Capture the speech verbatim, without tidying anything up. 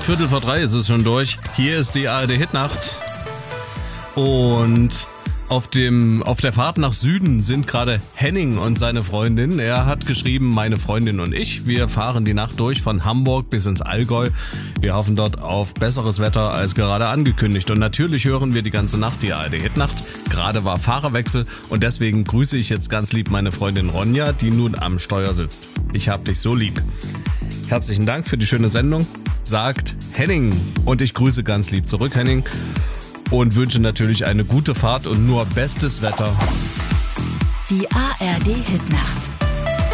Viertel vor drei ist es schon durch. Hier ist die A R D Hitnacht. Und auf dem auf der Fahrt nach Süden sind gerade Henning und seine Freundin. Er hat geschrieben, meine Freundin und ich, wir fahren die Nacht durch von Hamburg bis ins Allgäu. Wir hoffen dort auf besseres Wetter als gerade angekündigt. Und natürlich hören wir die ganze Nacht die A R D Hitnacht. Gerade war Fahrerwechsel und deswegen grüße ich jetzt ganz lieb meine Freundin Ronja, die nun am Steuer sitzt. Ich hab dich so lieb. Herzlichen Dank für die schöne Sendung, sagt Henning. Und ich grüße ganz lieb zurück, Henning. Und wünsche natürlich eine gute Fahrt und nur bestes Wetter. Die A R D Hitnacht.